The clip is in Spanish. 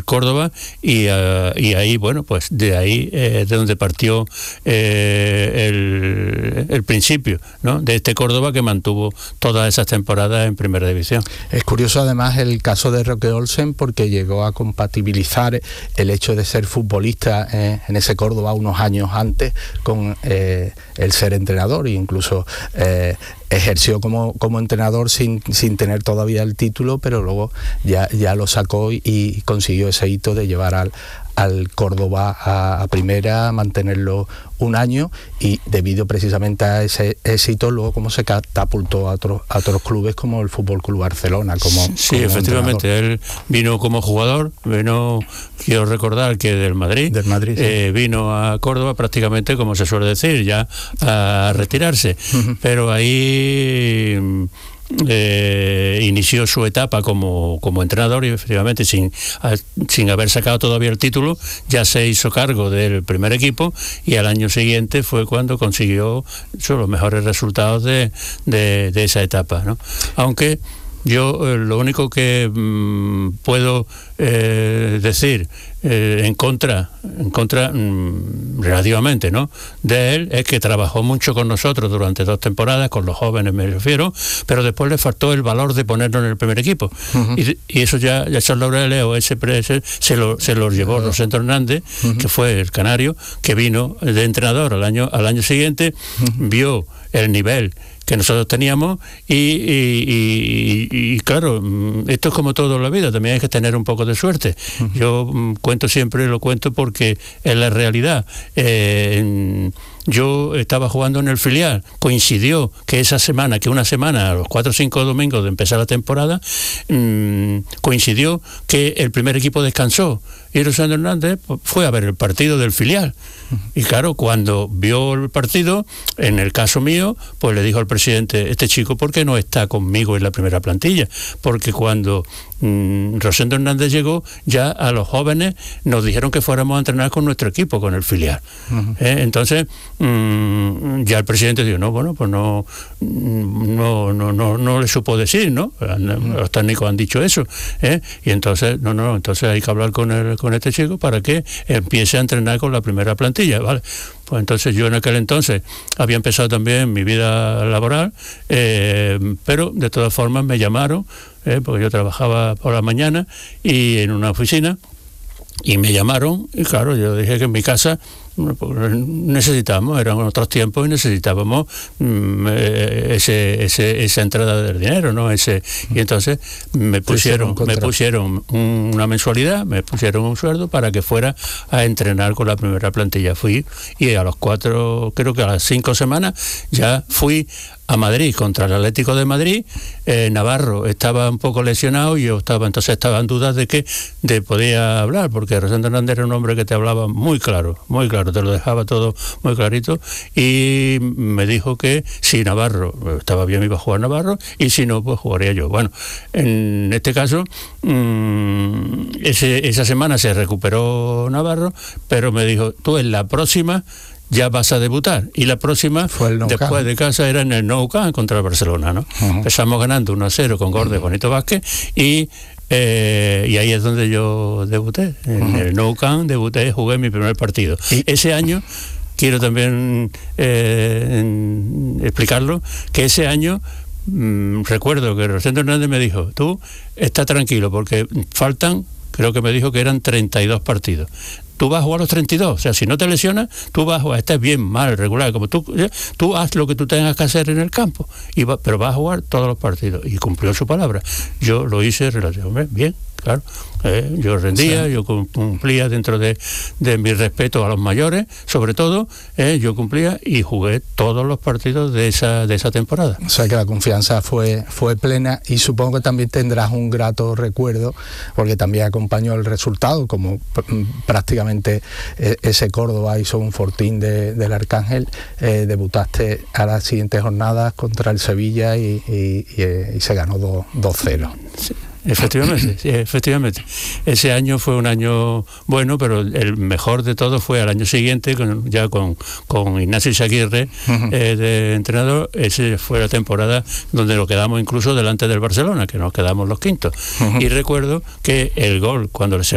Córdoba, y ahí, bueno, pues de ahí de donde partió el principio, ¿no?, de este Córdoba que mantuvo todas esas temporadas en Primera División. Es curioso además el caso de Roque Olsen, porque llegó a compatibilizar el hecho de ser futbolista en ese Córdoba unos años antes con el ser entrenador, e incluso ejerció como entrenador sin tener todavía el título, pero luego ya lo sacó y consiguió ese hito de llevar al Córdoba a primera, mantenerlo un año, y debido precisamente a ese éxito luego como se catapultó a otros clubes como el Fútbol Club Barcelona. Sí, efectivamente, entrenador. Él vino como jugador, quiero recordar que del Madrid, sí. Vino a Córdoba prácticamente, como se suele decir, ya a retirarse, pero ahí inició su etapa como entrenador, y efectivamente sin haber sacado todavía el título ya se hizo cargo del primer equipo, y al año siguiente fue cuando consiguió los mejores resultados de esa etapa, ¿no? Aunque yo lo único que puedo decir en contra relativamente, ¿no?, de él, es que trabajó mucho con nosotros durante 2 temporadas, con los jóvenes me refiero, pero después le faltó el valor de ponernos en el primer equipo. Y eso ya esos laureles o ese se los llevó Rosendo Hernández, que fue el canario, que vino de entrenador al año siguiente, vio el nivel que nosotros teníamos y claro, esto es como todo en la vida, también hay que tener un poco de suerte. Yo lo cuento porque es la realidad. Yo estaba jugando en el filial, coincidió que una semana, a los 4 o 5 domingos de empezar la temporada, coincidió que el primer equipo descansó, y Rosendo Hernández fue a ver el partido del filial. Y claro, cuando vio el partido, en el caso mío, pues le dijo al presidente: este chico, ¿por qué no está conmigo en la primera plantilla? Porque cuando Rosendo Hernández llegó, ya a los jóvenes nos dijeron que fuéramos a entrenar con nuestro equipo, con el filial. Entonces ya el presidente dijo: no, bueno, pues no le supo decir, ¿no? Los técnicos han dicho eso, y entonces entonces hay que hablar con este chico para que empiece a entrenar con la primera plantilla, ¿vale? Pues entonces yo en aquel entonces había empezado también mi vida laboral, pero de todas formas me llamaron, porque yo trabajaba por la mañana y en una oficina, y me llamaron, y claro, yo dije que en mi casa necesitábamos, eran otros tiempos y necesitábamos esa entrada del dinero, ¿no? Y entonces me pusieron una mensualidad, me pusieron un sueldo para que fuera a entrenar con la primera plantilla. Fui, y a las 5 semanas ya fui a Madrid contra el Atlético de Madrid. Navarro estaba un poco lesionado y yo estaba en dudas de podía hablar, porque Rosendo Hernández era un hombre que te hablaba muy claro, te lo dejaba todo muy clarito, y me dijo que si Navarro estaba bien iba a jugar Navarro, y si no, pues jugaría yo. Bueno, en este caso esa semana se recuperó Navarro, pero me dijo: tú en la próxima ya vas a debutar, y la próxima después de casa era en el Nou Camp contra el Barcelona, ¿no? Empezamos ganando 1-0 con gol de Bonito Vázquez, y ahí es donde yo debuté, en el Nou Camp jugué mi primer partido. Ese año quiero también explicarlo, que ese año recuerdo que Rosendo Hernández me dijo: tú está tranquilo, porque faltan, creo que me dijo que eran 32 partidos. Tú vas a jugar los 32, o sea, si no te lesionas, tú vas a jugar, estés bien, mal, regular, como tú haz lo que tú tengas que hacer en el campo, pero vas a jugar todos los partidos. Y cumplió su palabra. Yo lo hice relativamente bien, claro. Yo rendía, sí. Yo cumplía dentro de mi respeto a los mayores, sobre todo, yo cumplía y jugué todos los partidos de esa temporada. O sea que la confianza fue plena, y supongo que también tendrás un grato recuerdo, porque también acompañó el resultado, como prácticamente ese Córdoba hizo un fortín del Arcángel. Debutaste a las siguientes jornadas contra el Sevilla y se ganó 2-0. Sí. Efectivamente. Ese año fue un año bueno, pero el mejor de todo fue al año siguiente, con Ignacio Izaguirre de entrenador. Esa fue la temporada donde nos quedamos incluso delante del Barcelona, que nos quedamos los quintos. Y recuerdo que el gol, cuando se